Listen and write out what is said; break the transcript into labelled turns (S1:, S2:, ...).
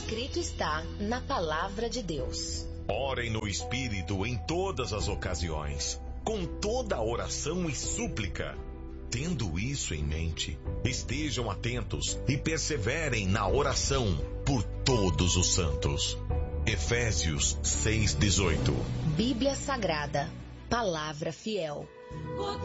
S1: escrito está na palavra de Deus.
S2: Orem no Espírito em todas as ocasiões, com toda oração e súplica. Tendo isso em mente, estejam atentos e perseverem na oração por todos os santos. Efésios 6:18.
S1: Bíblia Sagrada, palavra fiel.